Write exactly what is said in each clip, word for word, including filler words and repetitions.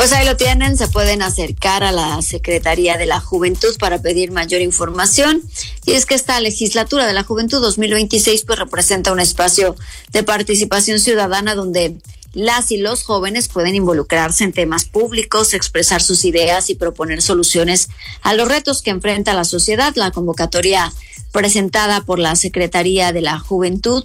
Pues ahí lo tienen, se pueden acercar a la Secretaría de la Juventud para pedir mayor información. Y es que esta legislatura de la Juventud dos mil veintiséis pues representa un espacio de participación ciudadana donde las y los jóvenes pueden involucrarse en temas públicos, expresar sus ideas y proponer soluciones a los retos que enfrenta la sociedad. La convocatoria presentada por la Secretaría de la Juventud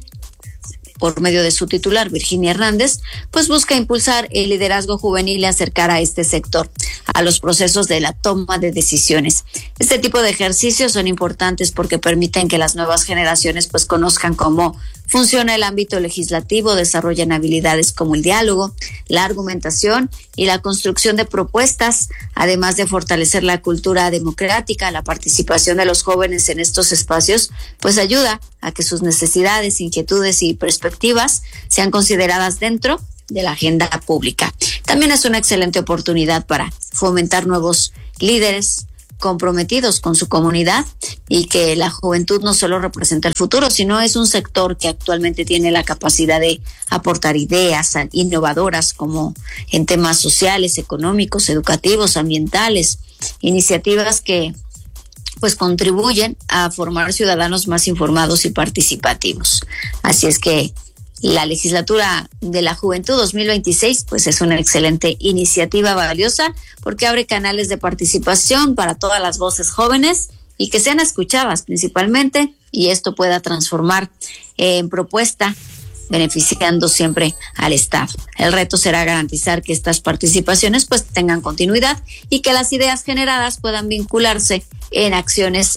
por medio de su titular, Virginia Hernández, pues busca impulsar el liderazgo juvenil y acercar a este sector a los procesos de la toma de decisiones. Este tipo de ejercicios son importantes porque permiten que las nuevas generaciones pues conozcan cómo funciona el ámbito legislativo, desarrollan habilidades como el diálogo, la argumentación y la construcción de propuestas, además de fortalecer la cultura democrática. La participación de los jóvenes en estos espacios pues ayuda a que sus necesidades, inquietudes y perspectivas sean consideradas dentro de la agenda pública. También es una excelente oportunidad para fomentar nuevos líderes comprometidos con su comunidad y que la juventud no solo representa el futuro, sino es un sector que actualmente tiene la capacidad de aportar ideas innovadoras como en temas sociales, económicos, educativos, ambientales, iniciativas que pues contribuyen a formar ciudadanos más informados y participativos. Así es que la legislatura de la Juventud dos mil veintiséis pues es una excelente iniciativa valiosa porque abre canales de participación para todas las voces jóvenes y que sean escuchadas principalmente, y esto pueda transformar en propuesta beneficiando siempre al Estado. El reto será garantizar que estas participaciones pues tengan continuidad y que las ideas generadas puedan vincularse en acciones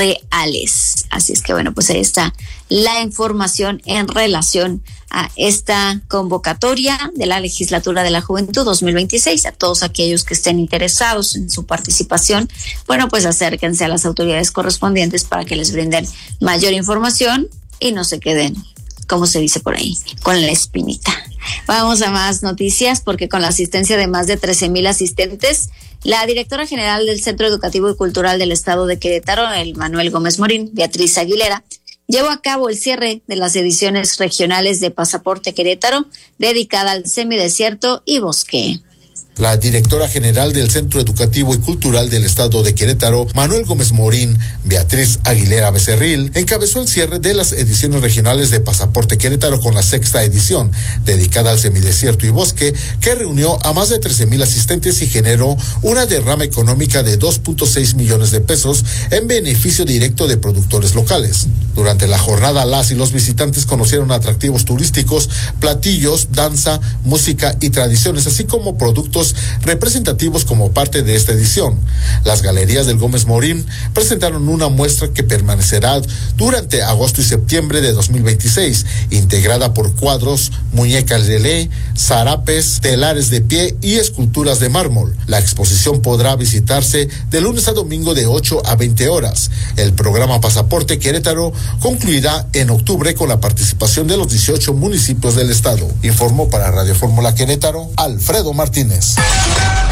reales. Así es que bueno, pues ahí está la información en relación a esta convocatoria de la Legislatura de la Juventud dos mil veintiséis. A todos aquellos que estén interesados en su participación, bueno, pues acérquense a las autoridades correspondientes para que les brinden mayor información y no se queden, como se dice por ahí, con la espinita. Vamos a más noticias porque con la asistencia de más de trece mil asistentes, la directora general del Centro Educativo y Cultural del Estado de Querétaro, el Manuel Gómez Morín, Beatriz Aguilera, llevó a cabo el cierre de las ediciones regionales de Pasaporte Querétaro, dedicada al semidesierto y bosque. La directora general del Centro Educativo y Cultural del Estado de Querétaro, Manuel Gómez Morín, Beatriz Aguilera Becerril, encabezó el cierre de las ediciones regionales de Pasaporte Querétaro con la sexta edición, dedicada al semidesierto y bosque, que reunió a más de trece mil asistentes y generó una derrama económica de dos punto seis millones de pesos en beneficio directo de productores locales. Durante la jornada, las y los visitantes conocieron atractivos turísticos, platillos, danza, música y tradiciones, así como productos representativos como parte de esta edición. Las galerías del Gómez Morín presentaron una muestra que permanecerá durante agosto y septiembre de dos mil veintiséis, integrada por cuadros, muñecas de ley, zarapes, telares de pie y esculturas de mármol. La exposición podrá visitarse de lunes a domingo de ocho a veinte horas. El programa Pasaporte Querétaro concluirá en octubre con la participación de los dieciocho municipios del estado. Informó para Radio Fórmula Querétaro, Alfredo Martínez.